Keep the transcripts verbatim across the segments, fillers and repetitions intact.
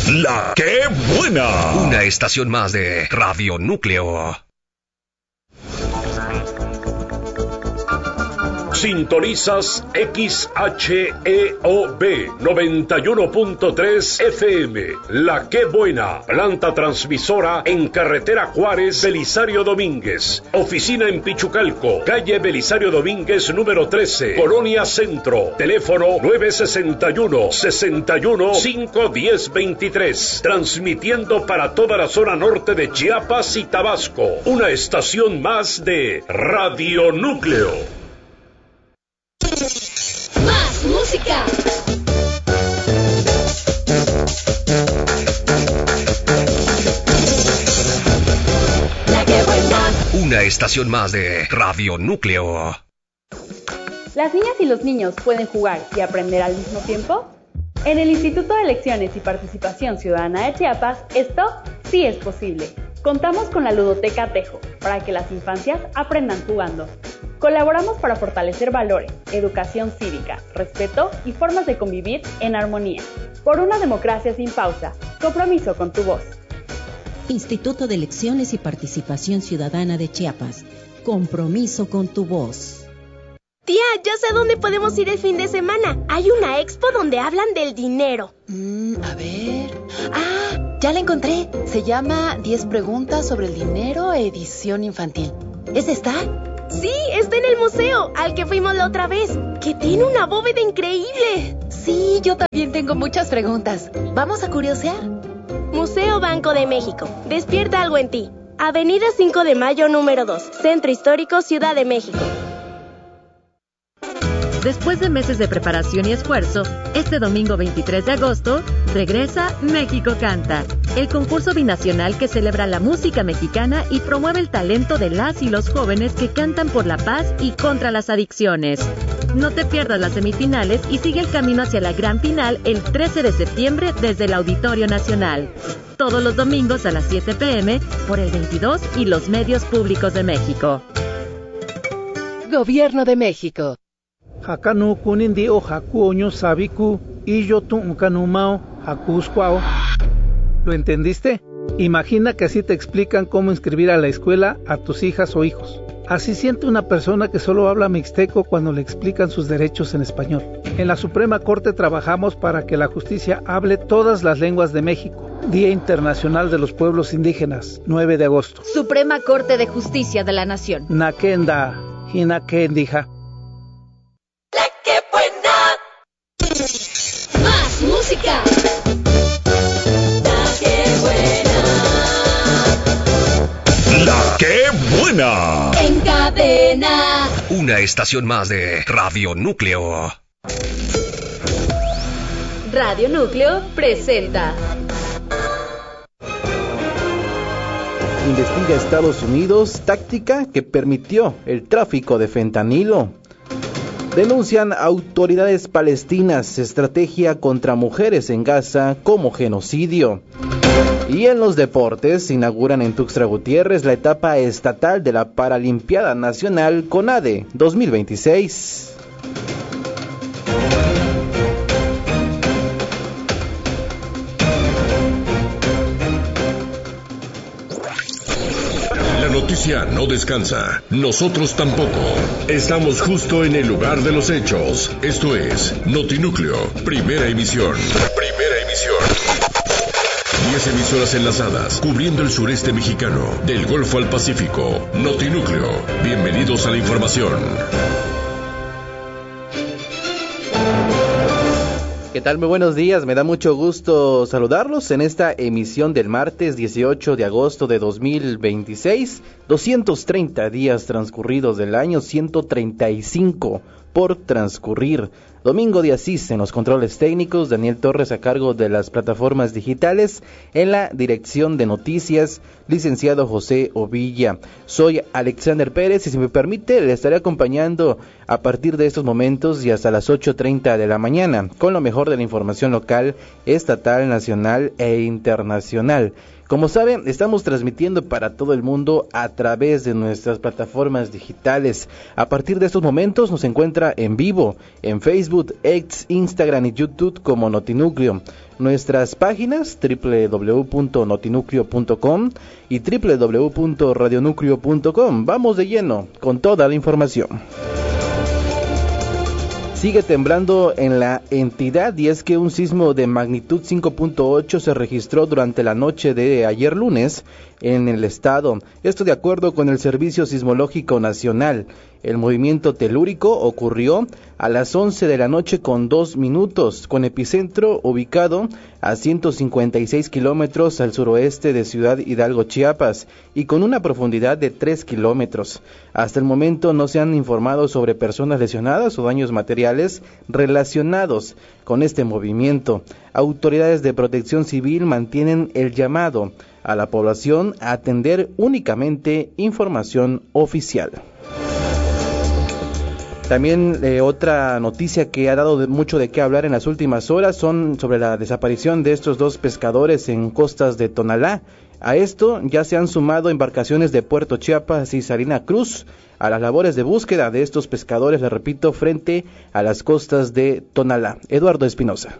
La que buena. Una estación más de Radio Núcleo. Sintonizas X H E O B noventa y uno punto tres F M. La que buena. Planta transmisora en carretera Juárez, Belisario Domínguez. Oficina en Pichucalco, calle Belisario Domínguez número trece, Colonia Centro. Teléfono nueve sesenta y uno, sesenta y uno, cinco diez veintitrés. Transmitiendo para toda la zona norte de Chiapas y Tabasco. Una estación más de Radio Núcleo. Más música. La que buena. Una estación más de Radio Núcleo. ¿Las niñas y los niños pueden jugar y aprender al mismo tiempo? En el Instituto de Elecciones y Participación Ciudadana de Chiapas, esto sí es posible. Contamos con la Ludoteca Tejo para que las infancias aprendan jugando. Colaboramos para fortalecer valores, educación cívica, respeto y formas de convivir en armonía. Por una democracia sin pausa. Compromiso con tu voz. Instituto de Elecciones y Participación Ciudadana de Chiapas. Compromiso con tu voz. Tía, ya sé dónde podemos ir el fin de semana. Hay una expo donde hablan del dinero. Mm, a ver... ¡Ah! Ya la encontré. Se llama diez preguntas sobre el dinero, edición infantil. ¿Es esta? Sí, está en el museo, al que fuimos la otra vez, que tiene una bóveda increíble. Sí, yo también tengo muchas preguntas. ¿Vamos a curiosear? Museo Banco de México. Despierta algo en ti. Avenida cinco de Mayo, número dos, Centro Histórico, Ciudad de México. Después de meses de preparación y esfuerzo, este domingo veintitrés de agosto, regresa México Canta, el concurso binacional que celebra la música mexicana y promueve el talento de las y los jóvenes que cantan por la paz y contra las adicciones. No te pierdas las semifinales y sigue el camino hacia la gran final el trece de septiembre desde el Auditorio Nacional. Todos los domingos a las siete pe eme por el veintidós y los medios públicos de México. Gobierno de México. Hakanu kunindi o haku oño sabiku y yo tu unkanumao hakusquao. ¿Lo entendiste? Imagina que así te explican cómo inscribir a la escuela a tus hijas o hijos. Así siente una persona que solo habla mixteco cuando le explican sus derechos en español. En la Suprema Corte trabajamos para que la justicia hable todas las lenguas de México. Día Internacional de los Pueblos Indígenas, nueve de agosto. Suprema Corte de Justicia de la Nación. Nakenda, hinakendija. La que buena. Más música. La que buena. La que buena. En cadena. Una estación más de Radio Núcleo. Radio Núcleo presenta. Investiga Estados Unidos táctica que permitió el tráfico de fentanilo. Denuncian autoridades palestinas estrategia contra mujeres en Gaza como genocidio. Y en los deportes inauguran en Tuxtla Gutiérrez la etapa estatal de la Paralimpiada Nacional CONADE dos mil veintiséis. La noticia no descansa, nosotros tampoco. Estamos justo en el lugar de los hechos. Esto es Notinúcleo, primera emisión. Primera emisión. Diez emisoras enlazadas, cubriendo el sureste mexicano, del Golfo al Pacífico. Notinúcleo, bienvenidos a la información. ¿Qué tal? Muy buenos días, me da mucho gusto saludarlos en esta emisión del martes dieciocho de agosto de dos mil veintiséis, doscientos treinta días transcurridos del año, ciento treinta y cinco por transcurrir. Domingo de Asís en los controles técnicos, Daniel Torres a cargo de las plataformas digitales, en la dirección de noticias, licenciado José Ovilla. Soy Alexander Pérez y si me permite le estaré acompañando a partir de estos momentos y hasta las ocho treinta de la mañana, con lo mejor de la información local, estatal, nacional e internacional. Como saben, estamos transmitiendo para todo el mundo a través de nuestras plataformas digitales. A partir de estos momentos nos encuentra en vivo en Facebook, X, Instagram y YouTube como Notinúcleo. Nuestras páginas doble u doble u doble u punto notinúcleo punto com y doble u doble u doble u punto radionúcleo punto com. Vamos de lleno con toda la información. Sigue temblando en la entidad y es que un sismo de magnitud cinco punto ocho se registró durante la noche de ayer lunes en el estado. Esto de acuerdo con el Servicio Sismológico Nacional. El movimiento telúrico ocurrió a las once de la noche con dos minutos, con epicentro ubicado a ciento cincuenta y seis kilómetros al suroeste de Ciudad Hidalgo, Chiapas, y con una profundidad de tres kilómetros. Hasta el momento no se han informado sobre personas lesionadas o daños materiales relacionados con este movimiento. Autoridades de Protección Civil mantienen el llamado a la población a atender únicamente información oficial. También eh, otra noticia que ha dado de, mucho de qué hablar en las últimas horas son sobre la desaparición de estos dos pescadores en costas de Tonalá. A esto ya se han sumado embarcaciones de Puerto Chiapas y Salina Cruz a las labores de búsqueda de estos pescadores, les repito, frente a las costas de Tonalá. Eduardo Espinosa.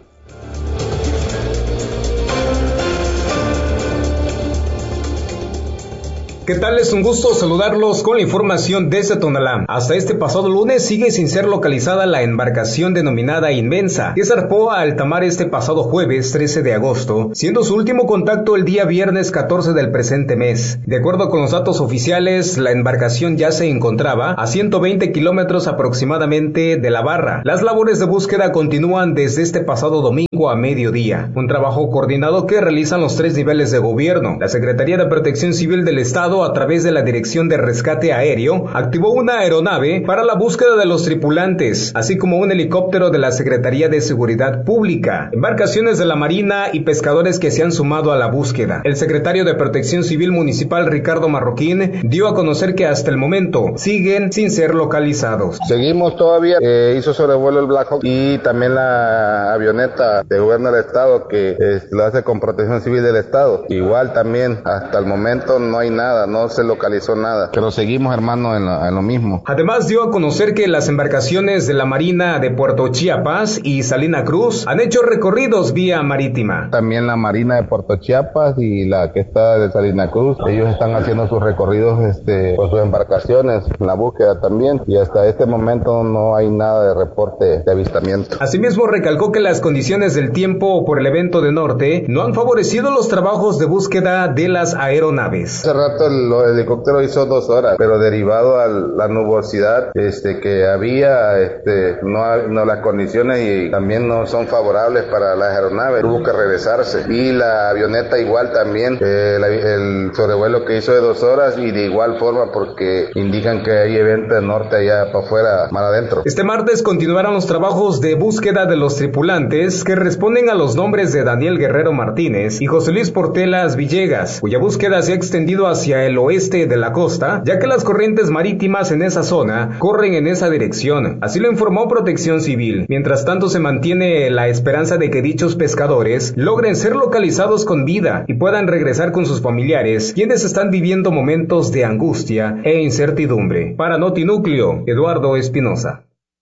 ¿Qué tal? Es un gusto saludarlos con la información desde Tonalá. Hasta este pasado lunes sigue sin ser localizada la embarcación denominada Inmensa, que zarpó a alta mar este pasado jueves trece de agosto, siendo su último contacto el día viernes catorce del presente mes. De acuerdo con los datos oficiales, la embarcación ya se encontraba a ciento veinte kilómetros aproximadamente de la barra. Las labores de búsqueda continúan desde este pasado domingo a mediodía. Un trabajo coordinado que realizan los tres niveles de gobierno. La Secretaría de Protección Civil del Estado, a través de la Dirección de Rescate Aéreo, activó una aeronave para la búsqueda de los tripulantes, así como un helicóptero de la Secretaría de Seguridad Pública, embarcaciones de la Marina y pescadores que se han sumado a la búsqueda. El secretario de Protección Civil Municipal, Ricardo Marroquín, dio a conocer que hasta el momento siguen sin ser localizados. Seguimos todavía, eh, hizo sobrevuelo el Black Hawk y también la avioneta de gobierno del Estado que eh, lo hace con Protección Civil del Estado. Igual también, hasta el momento no hay nada. No se localizó nada, pero seguimos, hermano, en lo, en lo mismo. Además dio a conocer que las embarcaciones de la Marina de Puerto Chiapas y Salina Cruz han hecho recorridos vía marítima. También la Marina de Puerto Chiapas y la que está de Salina Cruz, ellos están haciendo sus recorridos este, con sus embarcaciones, en la búsqueda también, y hasta este momento no hay nada de reporte de avistamiento. Asimismo recalcó que las condiciones del tiempo por el evento de norte no han favorecido los trabajos de búsqueda de las aeronaves. Hace rato el El helicóptero hizo dos horas, pero derivado a la nubosidad este, que había, este, no, no las condiciones y también no son favorables para las aeronaves, tuvo que regresarse. Y la avioneta igual también, eh, la, el sobrevuelo que hizo de dos horas y de igual forma porque indican que hay evento del norte allá para afuera, más adentro. Este martes continuaron los trabajos de búsqueda de los tripulantes que responden a los nombres de Daniel Guerrero Martínez y José Luis Portelas Villegas, cuya búsqueda se ha extendido hacia el oeste de la costa, ya que las corrientes marítimas en esa zona corren en esa dirección. Así lo informó Protección Civil. Mientras tanto, se mantiene la esperanza de que dichos pescadores logren ser localizados con vida y puedan regresar con sus familiares, quienes están viviendo momentos de angustia e incertidumbre. Para Notinúcleo, Eduardo Espinosa.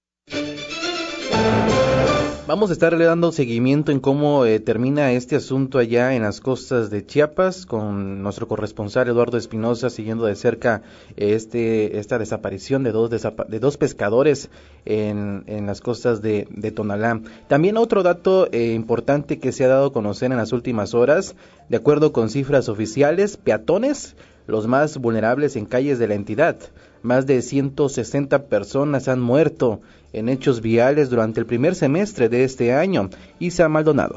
Vamos a estarle dando seguimiento en cómo eh, termina este asunto allá en las costas de Chiapas con nuestro corresponsal Eduardo Espinosa, siguiendo de cerca eh, este esta desaparición de dos desapa- de dos pescadores en, en las costas de, de Tonalá. También otro dato eh, importante que se ha dado a conocer en las últimas horas, de acuerdo con cifras oficiales, peatones, los más vulnerables en calles de la entidad. Más de ciento sesenta personas han muerto en hechos viales durante el primer semestre de este año. Isa Maldonado.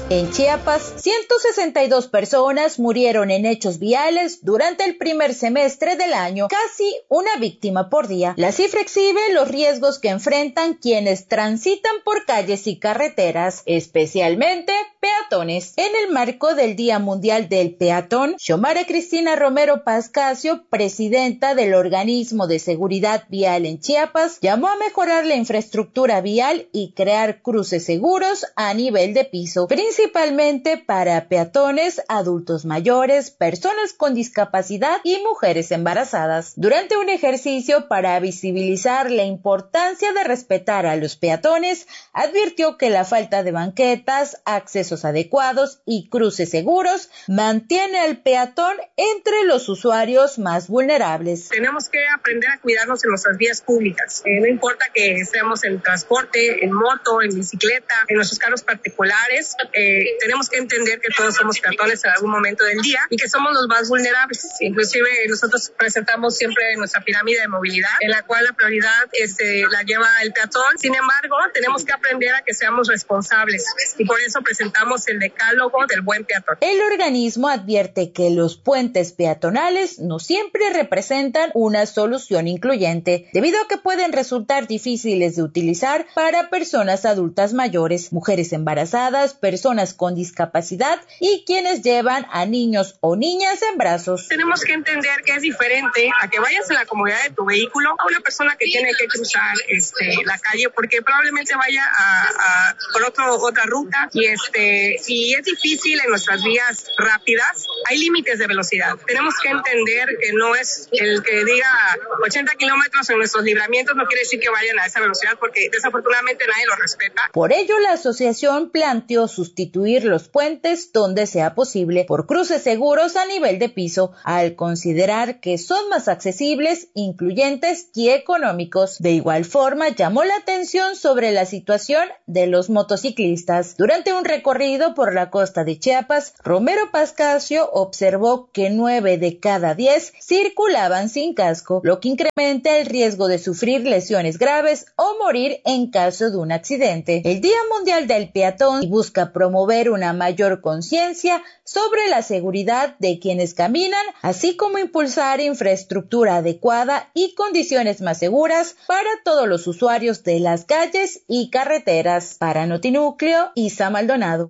En Chiapas, ciento sesenta y dos personas murieron en hechos viales durante el primer semestre del año, casi una víctima por día. La cifra exhibe los riesgos que enfrentan quienes transitan por calles y carreteras, especialmente peatones. En el marco del Día Mundial del Peatón, Xiomara Cristina Romero Pascasio, presidenta del Organismo de Seguridad Vial en Chiapas, llamó a mejorar la infraestructura vial y crear cruces seguros a nivel de piso, principalmente para peatones, adultos mayores, personas con discapacidad y mujeres embarazadas. Durante un ejercicio para visibilizar la importancia de respetar a los peatones, advirtió que la falta de banquetas, accesos adecuados y cruces seguros mantiene al peatón entre los usuarios más vulnerables. Tenemos que aprender a cuidarnos en nuestras vías públicas. Eh, no importa que estemos en transporte, en moto, en bicicleta, en nuestros carros particulares, eh, tenemos que entender que todos somos peatones en algún momento del día y que somos los más vulnerables. Inclusive nosotros presentamos siempre nuestra pirámide de movilidad, en la cual la prioridad este, la lleva el peatón. Sin embargo, tenemos que aprender a que seamos responsables y por eso presentamos el decálogo del buen peatón. El organismo advierte que los puentes peatonales no siempre representan una solución incluyente, debido a que pueden resultar difíciles de utilizar para personas adultas mayores, mujeres embarazadas, personas con discapacidad y quienes llevan a niños o niñas en brazos. Tenemos que entender que es diferente a que vayas en la comodidad de tu vehículo a una persona que tiene que cruzar este, la calle porque probablemente vaya a, a, por otro, otra ruta y, este, y es difícil en nuestras vías rápidas. Hay límites de velocidad. Tenemos que entender que no es el que diga ochenta kilómetros en nuestros libramientos, no quiere decir que vayan a esa velocidad porque desafortunadamente nadie lo respeta. Por ello, la asociación planteó sustituir los puentes donde sea posible por cruces seguros a nivel de piso, al considerar que son más accesibles, incluyentes y económicos. De igual forma, llamó la atención sobre la situación de los motociclistas. Durante un recorrido por la costa de Chiapas, Romero Pascasio observó que nueve de cada diez circulaban sin casco, lo que incrementa el riesgo de sufrir lesiones graves o morir en caso de un accidente. El Día Mundial del Peatón busca promover una mayor conciencia sobre la seguridad de quienes caminan, así como impulsar infraestructura adecuada y condiciones más seguras para todos los usuarios de las calles y carreteras. Para Notinúcleo, Isa Maldonado.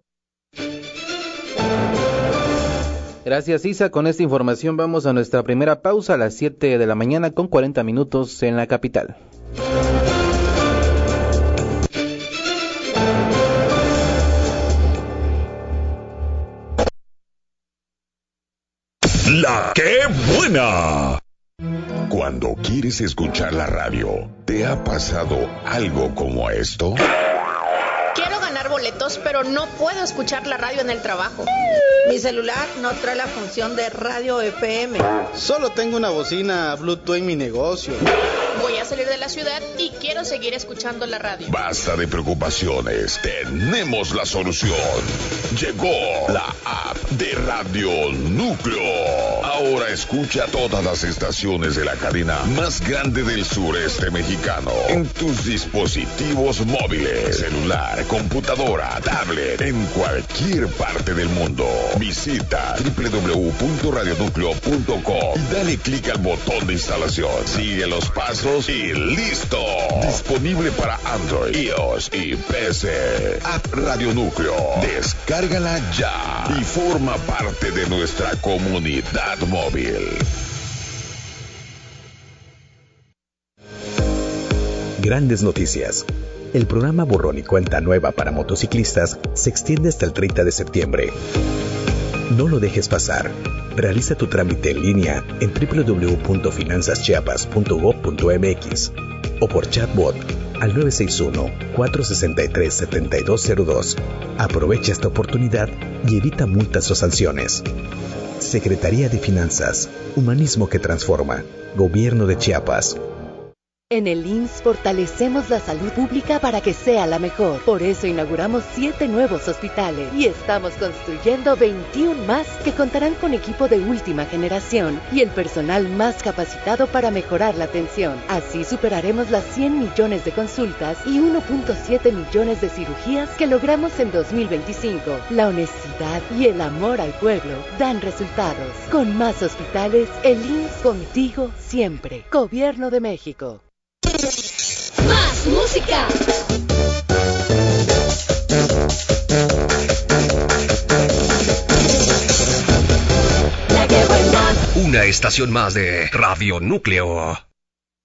Gracias, Isa. Con esta información vamos a nuestra primera pausa a las siete de la mañana con cuarenta minutos en la capital. La que buena. Cuando quieres escuchar la radio, ¿te ha pasado algo como esto? Quiero ganar boletos, pero no puedo escuchar la radio en el trabajo. Mi celular no trae la función de radio F M. Solo tengo una bocina Bluetooth en mi negocio. Voy a salir de la ciudad y quiero seguir escuchando la radio. Basta de preocupaciones, tenemos la solución. Llegó la app de Radio Núcleo. Ahora escucha todas las estaciones de la cadena más grande del sureste mexicano en tus dispositivos móviles, celular, computadora, tablet, en cualquier parte del mundo. Visita doble u doble u doble u punto radio núcleo punto com y dale clic al botón de instalación. Sigue los pasos y ¡listo! Disponible para Android, iOS y P C. App Radio Núcleo. Descárgala ya y forma parte de nuestra comunidad móvil. Grandes noticias. El programa Borrón y Cuenta Nueva para motociclistas se extiende hasta el treinta de septiembre. No lo dejes pasar. Realiza tu trámite en línea en doble u doble u doble u punto finanzas chiapas punto gob punto m x o por chatbot al nueve seis uno, cuatro seis tres, siete dos cero dos. Aprovecha esta oportunidad y evita multas o sanciones. Secretaría de Finanzas, Humanismo que Transforma, Gobierno de Chiapas. En el I M S S fortalecemos la salud pública para que sea la mejor. Por eso inauguramos siete nuevos hospitales y estamos construyendo veintiuno más que contarán con equipo de última generación y el personal más capacitado para mejorar la atención. Así superaremos las cien millones de consultas y uno punto siete millones de cirugías que logramos en dos mil veinticinco. La honestidad y el amor al pueblo dan resultados. Con más hospitales, el I M S S contigo siempre. Gobierno de México. Más música. Una estación más de Radio Núcleo.